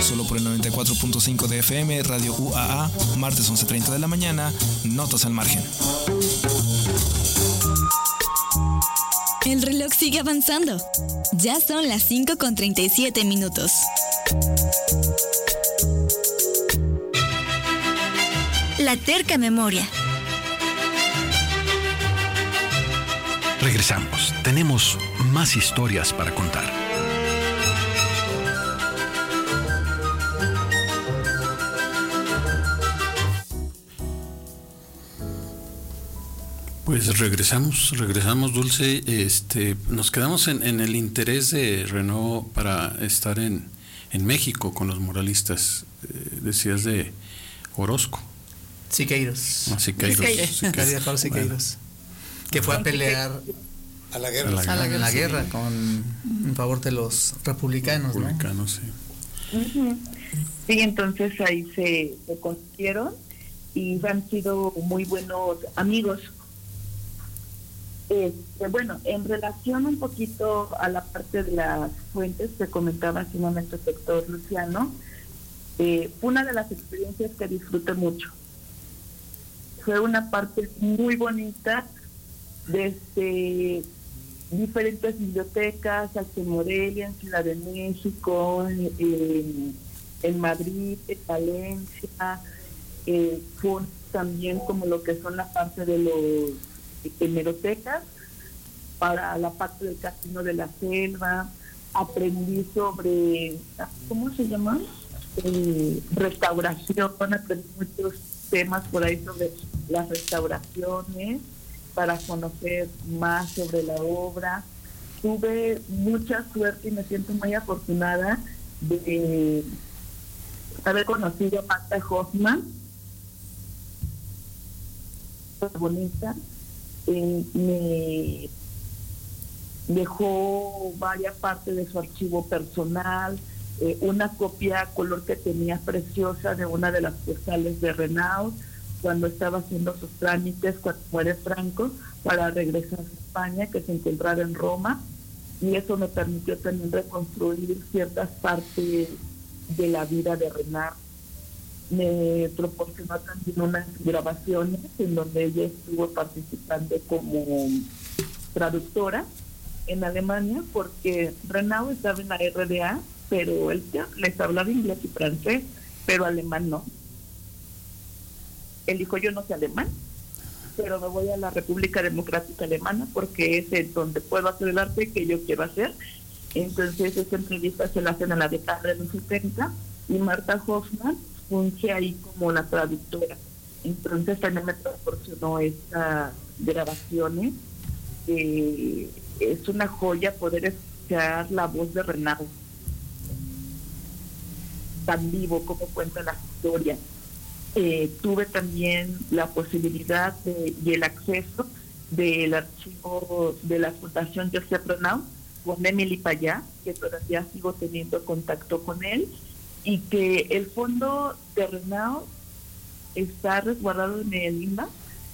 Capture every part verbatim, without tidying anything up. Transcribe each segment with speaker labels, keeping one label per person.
Speaker 1: solo por el noventa y cuatro punto cinco de F M, Radio U A A, martes once treinta de la mañana, Notas al Margen.
Speaker 2: El reloj sigue avanzando. Ya son las cinco con treinta y siete minutos. La terca memoria.
Speaker 3: Regresamos. Tenemos más historias para contar. Pues regresamos, regresamos, Dulce. Este, nos quedamos en, en el interés de Renaud para estar en, en México con los muralistas. Eh, decías de Orozco.
Speaker 4: Siqueiros.
Speaker 3: Ah, Siqueiros.
Speaker 4: Siqueiros. Siqueiros. Que fue a pelear
Speaker 5: a la guerra,
Speaker 4: a la, a la, a la
Speaker 5: sí.
Speaker 4: guerra con en favor de los republicanos,
Speaker 3: republicanos,
Speaker 4: ¿no?
Speaker 3: sí.
Speaker 6: Uh-huh. Sí, entonces ahí se, se conocieron y han sido muy buenos amigos. Este, bueno, en relación un poquito a la parte de las fuentes que comentaba hace un momento el doctor Luciano, eh, fue una de las experiencias que disfruté mucho. Fue una parte muy bonita desde diferentes bibliotecas, aquí en Morelia, en Ciudad de México, en, en Madrid, en Valencia, eh, fue también como lo que son la parte de los hemerotecas, para la parte del Casino de la Selva. Aprendí sobre, ¿cómo se llama? Eh, restauración, aprendí muchos temas por ahí sobre las restauraciones, para conocer más sobre la obra. Tuve mucha suerte y me siento muy afortunada de haber conocido a Marta Hoffman, bonita. Eh, me dejó varias partes de su archivo personal, eh, una copia a color que tenía preciosa de una de las postales de Renaud cuando estaba haciendo sus trámites cuando muere Franco para regresar a España, que se encontraba en Roma, y eso me permitió también reconstruir ciertas partes de la vida de Renaud. Me proporcionó también unas grabaciones en donde ella estuvo participando como traductora en Alemania, porque Renaud estaba en la R D A, pero él ya les hablaba inglés y francés, pero alemán no. Él dijo, yo no sé alemán, pero me voy a la República Democrática Alemana porque es en donde puedo hacer el arte que yo quiero hacer. Entonces esa entrevista se la hacen en la década de los setenta y Marta Hoffman funge ahí como la traductora. Entonces también me proporcionó estas grabaciones. Eh, es una joya poder escuchar la voz de Renaud tan vivo como cuenta la historia. Eh, tuve también la posibilidad de, y el acceso del archivo de la Fundación Josep Renaud con Emily Payá, que todavía sigo teniendo contacto con él, y que el fondo de Renaud está resguardado en el INBA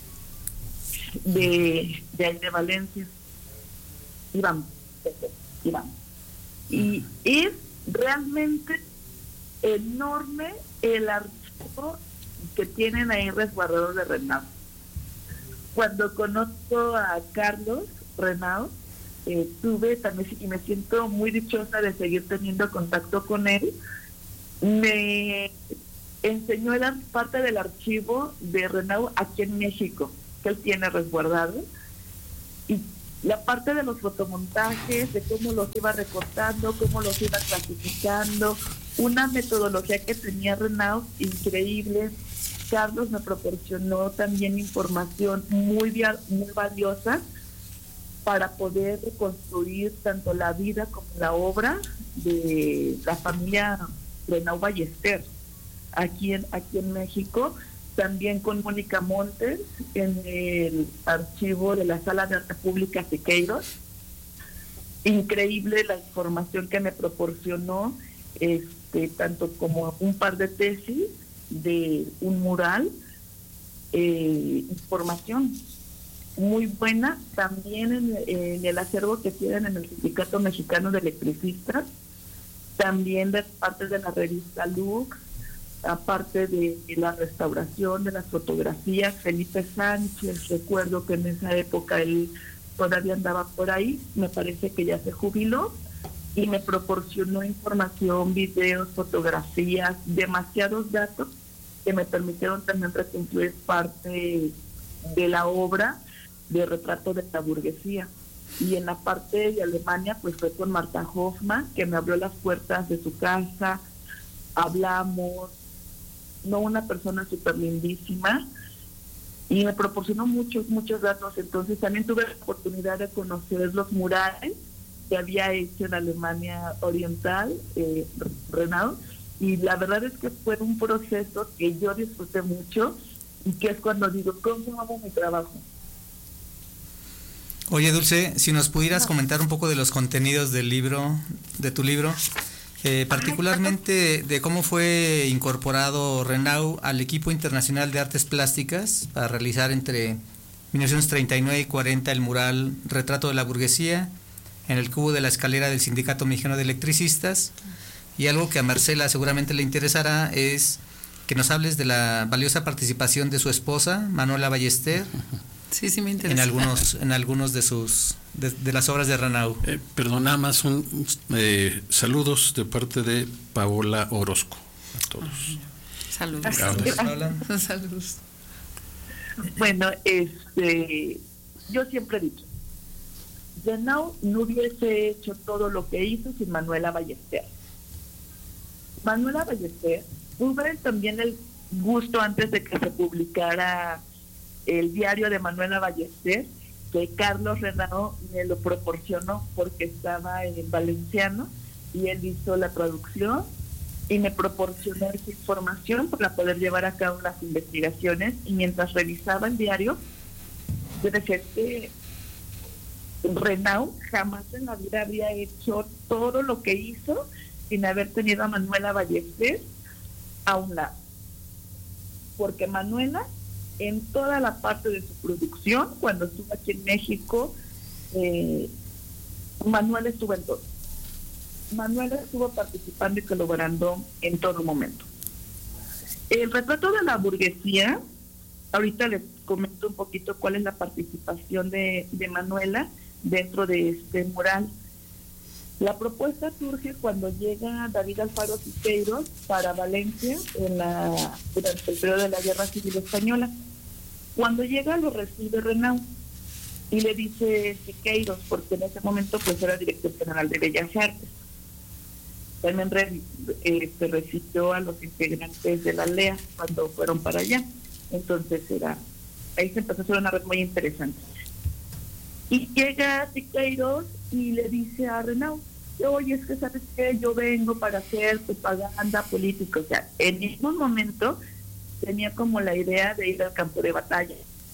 Speaker 6: de, de, de Valencia. Y vamos, y vamos. Y es realmente enorme el archivo que tienen ahí resguardado de Renaud. Cuando conozco a Carlos Renaud, eh, tuve también, y me siento muy dichosa de seguir teniendo contacto con él, me enseñó la parte del archivo de Renaud aquí en México, que él tiene resguardado, y la parte de los fotomontajes, de cómo los iba recortando, cómo los iba clasificando, una metodología que tenía Renaud increíble. Carlos me proporcionó también información muy, muy valiosa para poder reconstruir tanto la vida como la obra de la familia Renaud Ballester aquí en, aquí en México, también con Mónica Montes en el archivo de la Sala de Arte Pública Siqueiros. Increíble la información que me proporcionó, este, tanto como un par de tesis de un mural, eh, información muy buena también en, en el acervo que tienen en el Sindicato Mexicano de Electricistas. también de parte de la revista Lux, aparte de la restauración de las fotografías, Felipe Sánchez, recuerdo que en esa época él todavía andaba por ahí, me parece que ya se jubiló, y me proporcionó información, videos, fotografías, demasiados datos que me permitieron también reconstruir parte de la obra de Retrato de la Burguesía. Y en la parte de Alemania, pues fue con Marta Hoffman, que me abrió las puertas de su casa, hablamos, no, una persona súper lindísima, y me proporcionó muchos, muchos datos. Entonces también tuve la oportunidad de conocer los murales que había hecho en Alemania Oriental, eh, Renaud, y la verdad es que fue un proceso que yo disfruté mucho, y que es cuando digo, ¿cómo hago mi trabajo?
Speaker 4: Oye, Dulce, si nos pudieras comentar un poco de los contenidos del libro, de tu libro, eh, particularmente de cómo fue incorporado Renaud al equipo internacional de artes plásticas para realizar entre mil novecientos treinta y nueve y cuarenta el mural Retrato de la Burguesía en el cubo de la escalera del Sindicato Mexicano de Electricistas. Y algo que a Marcela seguramente le interesará es que nos hables de la valiosa participación de su esposa, Manuela Ballester,
Speaker 5: sí, sí me interesa.
Speaker 4: en algunos, en algunos de sus de, de las obras de Renaud.
Speaker 3: Eh, perdón, nada más un eh, saludos de parte de Paola Orozco a todos.
Speaker 5: Saludos.
Speaker 6: Saludos.
Speaker 5: Saludos.
Speaker 6: Bueno, este, yo siempre he dicho, Renaud no hubiese hecho todo lo que hizo sin Manuela Ballester. Manuela Ballester, tuve también el gusto antes de que se publicara el diario de Manuela Ballester, que Carlos Renaud me lo proporcionó porque estaba en valenciano y él hizo la traducción y me proporcionó esa información para poder llevar a cabo las investigaciones. Y mientras revisaba el diario, yo decía que Renaud jamás en la vida había hecho todo lo que hizo sin haber tenido a Manuela Ballester a un lado, porque Manuela en toda la parte de su producción, cuando estuvo aquí en México, eh, Manuela estuvo en todo. Manuela estuvo participando y colaborando en todo momento. El Retrato de la Burguesía, ahorita les comento un poquito cuál es la participación de, de Manuela dentro de este mural. La propuesta surge cuando llega David Alfaro Siqueiros para Valencia en la, durante el periodo de la Guerra Civil Española. Cuando llega lo recibe Renaud y le dice Siqueiros, porque en ese momento pues era director general de Bellas Artes. También re, eh, se recibió a los integrantes de la L E A cuando fueron para allá. Entonces era, ahí se empezó a hacer una red muy interesante. Y llega Siqueiros y le dice a Renaud, oye, es que sabes que yo vengo para hacer propaganda política. O sea, en ningún momento tenía como la idea de ir al campo de batalla.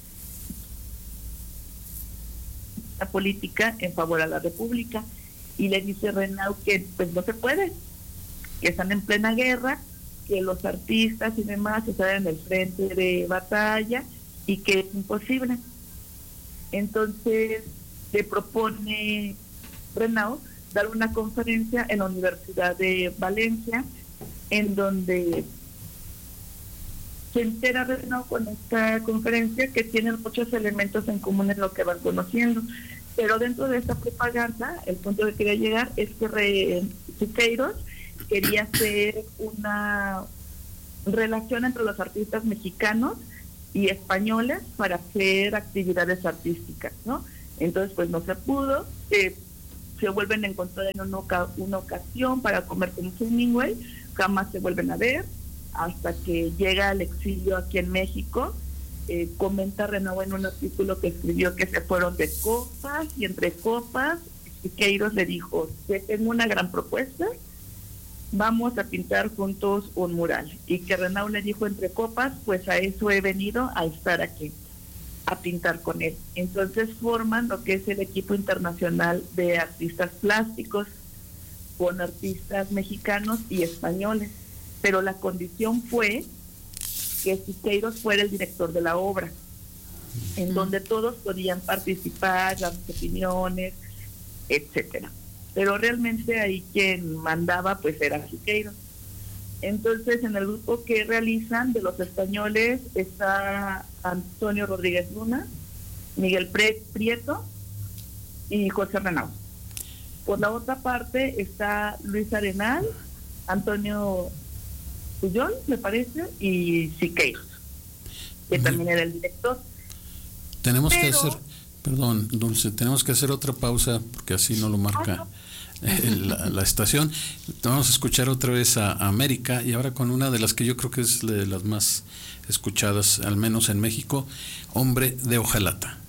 Speaker 6: La política en favor a la República. Y le dice Renaud que pues no se puede, que están en plena guerra, que los artistas y demás están en el frente de batalla y que es imposible. Entonces le propone Renaud dar una conferencia en la Universidad de Valencia, en donde se entera Renaud con esta conferencia que tienen muchos elementos en común en lo que van conociendo, pero dentro de esta propaganda el punto que quería llegar es que Re, Siqueiros quería hacer una relación entre los artistas mexicanos y españoles para hacer actividades artísticas, ¿no? Entonces pues no se pudo, eh, se vuelven a encontrar en una, oca- una ocasión para comer con Hemingway, jamás se vuelven a ver, hasta que llega al exilio aquí en México. Eh, comenta Renaud en un artículo que escribió que se fueron de copas, y entre copas Siqueiros le dijo, te tengo una gran propuesta, vamos a pintar juntos un mural. Y que Renaud le dijo, entre copas, pues a eso he venido, a estar aquí, a pintar con él. Entonces forman lo que es el equipo internacional de artistas plásticos, con artistas mexicanos y españoles, pero la condición fue que Siqueiros fuera el director de la obra, en donde todos podían participar, dar sus opiniones, etcétera. pero realmente ahí quien mandaba pues era Siqueiros. Entonces, en el grupo que realizan de los españoles está Antonio Rodríguez Luna, Miguel Prieto y José Renau. Por la otra parte está Luis Arenal, Antonio Puyol, me parece, y Siqueiros, que también era el director.
Speaker 3: Tenemos Pero, que hacer, perdón, Dulce, tenemos que hacer otra pausa porque así no lo marca la, la estación. Vamos a escuchar otra vez a, a América, y ahora con una de las que yo creo que es de las más escuchadas, al menos en México, Hombre de Hojalata.